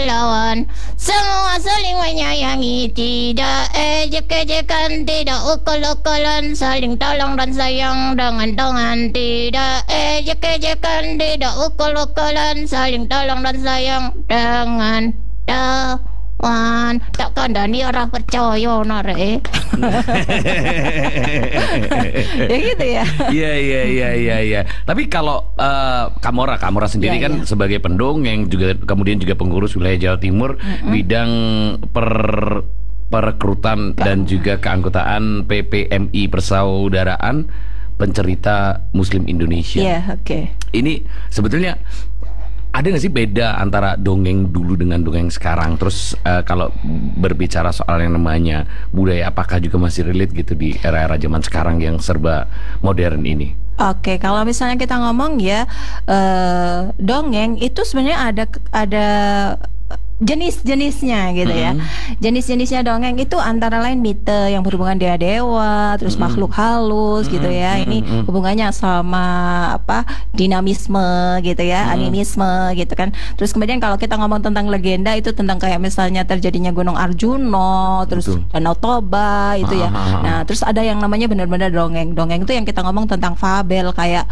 lawan. Semua saling menyayangi, tidak ejek-ejekan, tidak ukul-ukulan, saling tolong dan sayang dengan tangan. Tidak ejek-ejekan, tidak ukul-ukulan, saling tolong dan sayang dengan tangan. Takkan Dani orang percaya nare. Ya gitu ya. Iya. Tapi kalau Kamora sendiri kan sebagai pendongeng juga kemudian juga pengurus wilayah Jawa Timur bidang perekrutan dan juga keanggotaan PPMI Persaudaraan Pencerita Muslim Indonesia. Iya, oke. Ini sebetulnya ada nggak sih beda antara dongeng dulu dengan dongeng sekarang? Terus kalau berbicara soal yang namanya budaya, apakah juga masih relate gitu di era-era zaman sekarang yang serba modern ini? Oke, kalau misalnya kita ngomong ya dongeng itu sebenarnya ada jenis-jenisnya gitu ya. Jenis-jenisnya dongeng itu antara lain mite yang berhubungan dengan dewa, terus makhluk halus gitu ya. Ini hubungannya sama dinamisme gitu ya, animisme gitu kan. Terus kemudian kalau kita ngomong tentang legenda itu tentang kayak misalnya terjadinya Gunung Arjuno, terus Danau Toba itu ya. Nah, terus ada yang namanya benar-benar dongeng. Dongeng itu yang kita ngomong tentang fabel kayak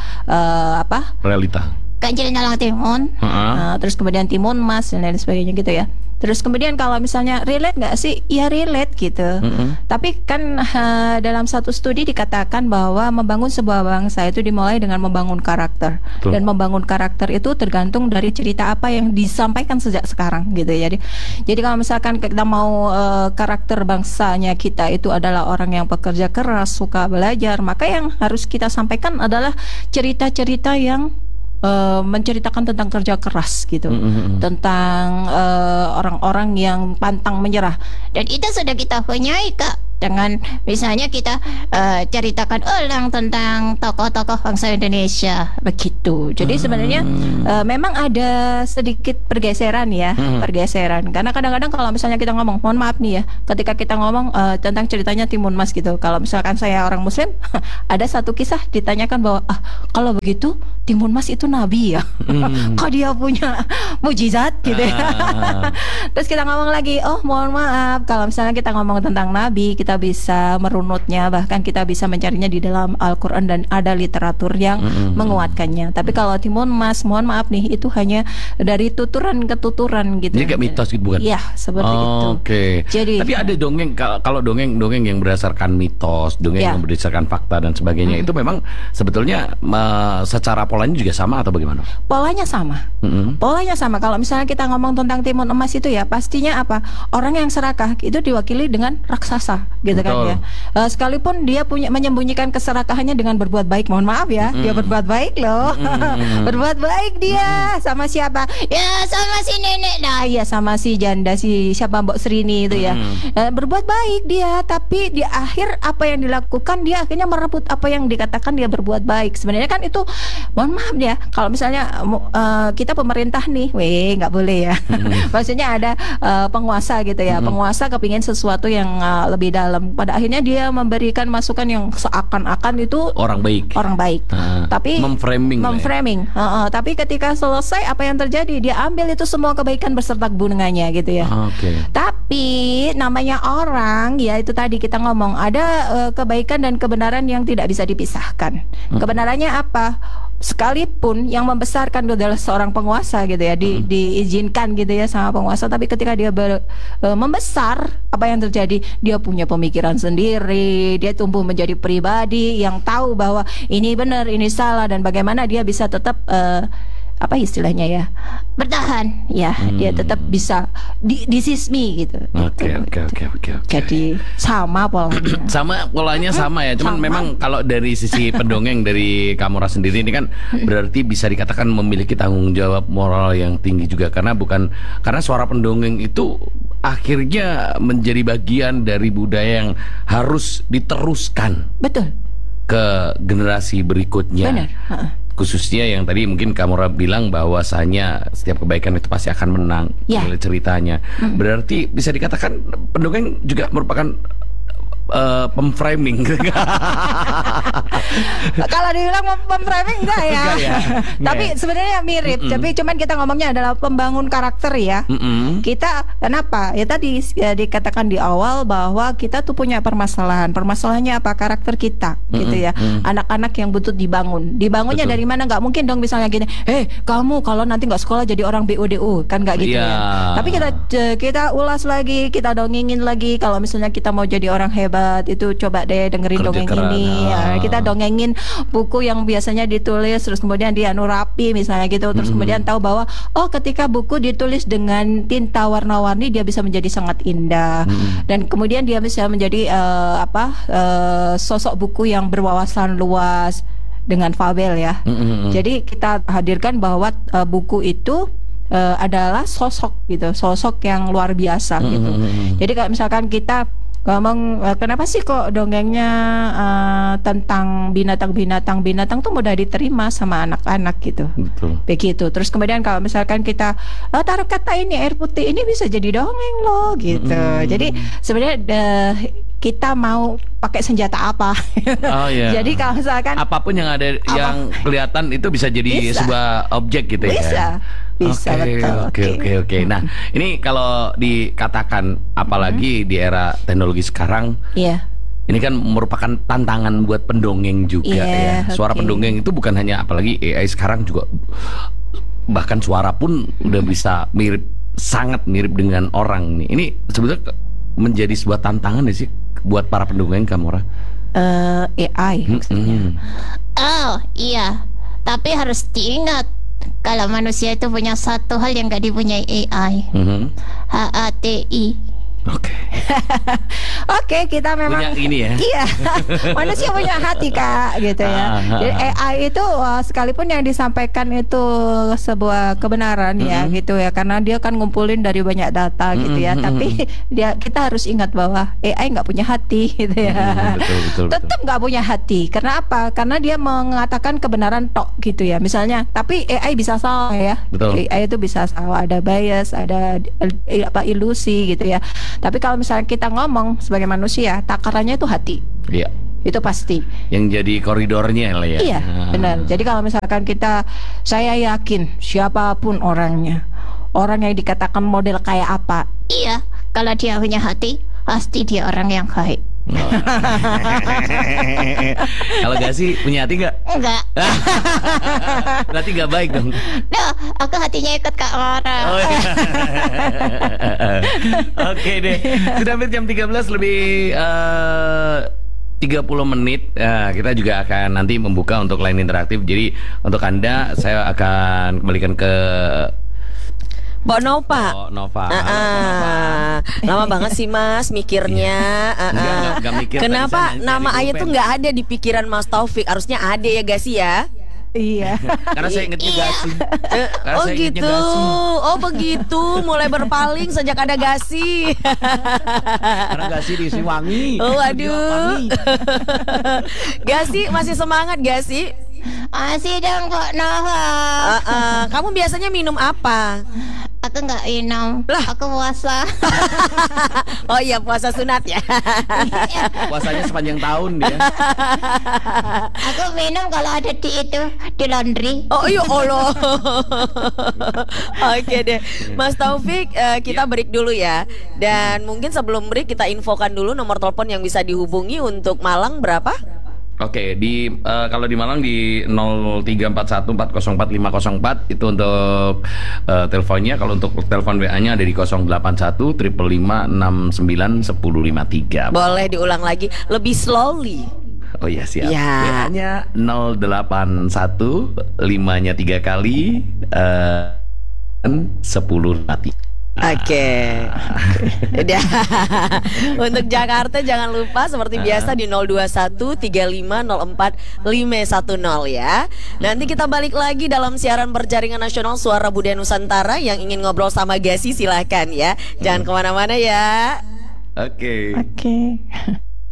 Realita. Kajian dalam timun. Terus kemudian timun mas dan lain sebagainya gitu ya. Terus kemudian kalau misalnya relate nggak sih? Ya relate gitu. Tapi kan dalam satu studi dikatakan bahwa membangun sebuah bangsa itu dimulai dengan membangun karakter. Dan membangun karakter itu tergantung dari cerita apa yang disampaikan sejak sekarang gitu ya. Jadi kalau misalkan kita mau karakter bangsanya kita itu adalah orang yang pekerja keras, suka belajar, maka yang harus kita sampaikan adalah cerita-cerita yang menceritakan tentang kerja keras gitu, tentang orang-orang yang pantang menyerah. Dan itu sudah kita punya Kak. Dengan misalnya kita ceritakan ulang tentang tokoh-tokoh bangsa Indonesia begitu. Jadi sebenarnya memang ada sedikit pergeseran ya, pergeseran. Karena kadang-kadang kalau misalnya kita ngomong, mohon maaf nih ya, ketika kita ngomong tentang ceritanya Timun Mas gitu. Kalau misalkan saya orang Muslim, ada satu kisah ditanyakan bahwa kalau begitu Timun Mas itu nabi ya. Kok dia punya mujizat gitu ya. Terus kita ngomong lagi, oh mohon maaf, kalau misalnya kita ngomong tentang nabi, kita bisa merunutnya, bahkan kita bisa mencarinya di dalam Al-Quran dan ada literatur yang menguatkannya. Tapi kalau Timun Mas, mohon maaf nih, itu hanya dari tuturan ke tuturan gitu. Jadi kayak mitos gitu bukan? Iya, seperti itu. Oke. Jadi tapi ada dongeng, kalau dongeng yang berdasarkan mitos, dongeng yang berdasarkan fakta dan sebagainya, itu memang sebetulnya secara polanya juga sama atau bagaimana? Polanya sama. Polanya sama. Kalau misalnya kita ngomong tentang Timun Emas itu ya, pastinya apa? Orang yang serakah itu diwakili dengan raksasa gitu. Betul. Kan ya. Sekalipun dia menyembunyikan keserakahannya dengan berbuat baik, mohon maaf ya, dia berbuat baik loh. Berbuat baik dia sama siapa? Ya sama si nenek dah, ya sama si janda, si siapa Mbok Srini itu ya. Berbuat baik dia, tapi di akhir apa yang dilakukan dia akhirnya merebut apa yang dikatakan dia berbuat baik. Sebenarnya kan itu, mohon maaf ya, kalau misalnya kita pemerintah nih, nggak boleh ya. Maksudnya ada penguasa gitu ya, penguasa kepingin sesuatu yang lebih dalam. Pada akhirnya dia memberikan masukan yang seakan-akan itu orang baik. Tapi memframing. Tapi ketika selesai apa yang terjadi? Dia ambil itu semua kebaikan beserta bunganya gitu ya. Tapi namanya orang ya, itu tadi kita ngomong ada kebaikan dan kebenaran yang tidak bisa dipisahkan. Kebenarannya apa? Sekalipun yang membesarkan itu adalah seorang penguasa gitu ya, diizinkan gitu ya sama penguasa, tapi ketika dia membesar, apa yang terjadi? Dia punya pemikiran sendiri, dia tumbuh menjadi pribadi yang tahu bahwa ini benar, ini salah, dan bagaimana dia bisa tetap apa istilahnya ya, bertahan ya. Dia tetap bisa this is me gitu. Oke. Jadi sama polanya. sama ya. Cuman memang kalau dari sisi pendongeng dari Kamora sendiri ini kan berarti bisa dikatakan memiliki tanggung jawab moral yang tinggi juga, karena suara pendongeng itu akhirnya menjadi bagian dari budaya yang harus diteruskan. Betul. Ke generasi berikutnya. Benar. Khususnya yang tadi mungkin Kamora bilang bahwasanya setiap kebaikan itu pasti akan menang, ceritanya. Berarti bisa dikatakan pendongeng juga merupakan pemframing. Kalau dibilang memframing enggak ya. Enggak ya? Tapi Enggak ya? sebenarnya mirip. Tapi cuman kita ngomongnya adalah pembangun karakter ya. Kita kenapa? Ya tadi dikatakan di awal bahwa kita tuh punya permasalahan. Permasalahannya apa? Karakter kita, gitu ya. Anak-anak yang butuh dibangun. Dibangunnya Betul. dari mana? Nggak mungkin dong misalnya gini, kamu kalau nanti nggak sekolah jadi orang BODO, kan nggak gitu Iya. ya. Tapi kita ulas lagi, kita dongengin lagi. Kalau misalnya kita mau jadi orang hebat, itu coba deh dengerin Kerja dongeng keras. ini. Ya, kita dongengin buku yang biasanya ditulis, terus kemudian dia rapi misalnya gitu. Terus kemudian tahu bahwa ketika buku ditulis dengan tinta warna-warni, dia bisa menjadi sangat indah. Dan kemudian dia bisa menjadi sosok buku yang berwawasan luas dengan fabel ya. Jadi kita hadirkan bahwa buku itu adalah sosok gitu, sosok yang luar biasa gitu. Jadi kalau misalkan kita ngomong kenapa sih kok dongengnya tentang binatang tuh mudah diterima sama anak-anak gitu. Betul. Begitu. Terus kemudian kalau misalkan kita taruh kata ini air putih, ini bisa jadi dongeng loh gitu. Jadi sebenarnya kita mau pakai senjata apa? Oh iya. Jadi kalau misalkan apapun yang ada yang kelihatan itu bisa jadi Bisa. sebuah objek gitu Bisa. ya. Bisa, betul. Oke. Nah, ini kalau dikatakan apalagi di era teknologi sekarang, Iya. ini kan merupakan tantangan buat pendongeng juga Iya, ya. Suara oke. pendongeng itu bukan hanya, apalagi AI sekarang juga, bahkan suara pun udah bisa sangat mirip dengan orang nih. Ini sebetulnya menjadi sebuah tantangan nih sih buat para pendongeng, Kamora. AI maksudnya. Oh iya, tapi harus diingat kalau manusia itu punya satu hal yang gak dipunyai AI, HATI. Oke. Oke, kita memang Punya ini ya. Iya, manusia punya hati Kak, gitu ya. Jadi AI itu sekalipun yang disampaikan itu sebuah kebenaran ya, gitu ya, karena dia kan ngumpulin dari banyak data gitu ya. Tapi kita harus ingat bahwa AI nggak punya hati, gitu ya. Betul. Tetap nggak punya hati. Karena apa? Karena dia mengatakan kebenaran tok, gitu ya. Misalnya, tapi AI bisa salah ya. Betul. AI itu bisa salah, ada bias, ada ilusi, gitu ya. Tapi kalau misalnya kita ngomong sebagai manusia, takarannya itu hati. Iya. Itu pasti. Yang jadi koridornya lah ya. Iya, benar. Jadi kalau misalkan saya yakin siapapun orangnya, orang yang dikatakan model kayak apa, Iya, kalau dia punya hati, pasti dia orang yang baik. Kalau gak sih punya hati gak? Enggak. Berarti gak baik dong. Nah, aku hatinya ikut Kak Laura. Oh, iya. Oke deh. Sudah hampir jam 13 lebih 30 menit. Nah, kita juga akan nanti membuka untuk line interaktif. Jadi untuk Anda saya akan kembalikan ke Mbak Nova. Nova. Halo, Nova. Lama banget sih Mas mikirnya. Enggak mikir. Kenapa tadi saya nama nyari Ayah tuh pulpen. nggak ada di pikiran Mas Taufik? Harusnya ada ya gak sih ya? iya. Karena saya ingetnya Gasi. Karena Oh saya ingetnya gitu. Gasi. Oh begitu. Mulai berpaling sejak ada Gasi. Karena Gasi diisi wangi. Oh Dia waduh. wangi. Gasi masih semangat Gasi? Masih dong Kak Nova. Kamu biasanya minum apa? Aku nggak minum. Aku puasa. Oh iya puasa sunat ya. Puasanya sepanjang tahun dia. Aku minum kalau ada di laundry. Oh iya Allah. Oke deh Mas Taufik, kita break dulu ya. Dan mungkin sebelum break kita infokan dulu nomor telepon yang bisa dihubungi untuk Malang berapa? Oke, kalau di Malang di 0341404504 itu untuk teleponnya. Kalau untuk telepon WA-nya ada di 081 555691053. Boleh diulang lagi lebih slowly. Oh iya siap. Ya. WA-nya 081 5-nya 3 kali 1053. Oke. Udah. Untuk Jakarta jangan lupa seperti biasa di 02135045510 ya. Nanti kita balik lagi dalam siaran berjaringan nasional Suara Budaya Nusantara. Yang ingin ngobrol sama Gasi silahkan ya. Jangan kemana-mana ya. Oke. Oke.